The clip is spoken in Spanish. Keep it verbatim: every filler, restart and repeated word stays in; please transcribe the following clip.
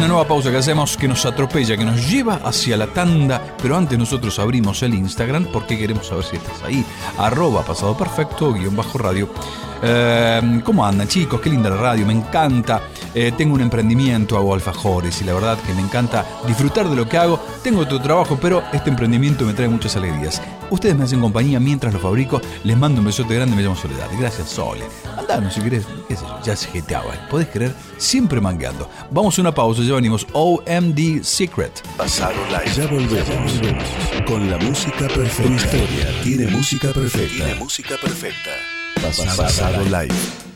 una nueva pausa que hacemos, que nos atropella, que nos lleva hacia la tanda. Pero antes nosotros abrimos el Instagram porque queremos saber si estás ahí. Arroba pasado perfecto, guión bajo radio. Eh, ¿Cómo andan, chicos? Qué linda la radio, me encanta. Eh, tengo un emprendimiento, hago alfajores y la verdad que me encanta disfrutar de lo que hago. Tengo otro trabajo, pero este emprendimiento me trae muchas alegrías. Ustedes me hacen compañía mientras lo fabrico. Les mando un besote grande, me llamo Soledad. Gracias, Sole. Andanos si querés, qué sé yo, ya se jeteaba. ¿Podés creer? Siempre mangueando. Vamos a una pausa, ya venimos. O M D Secret. Pasado Live. Ya volvemos. Ya volvemos. Con la música perfecta. Tu historia tiene música perfecta. Tiene música perfecta. Pasado, Pasado Live.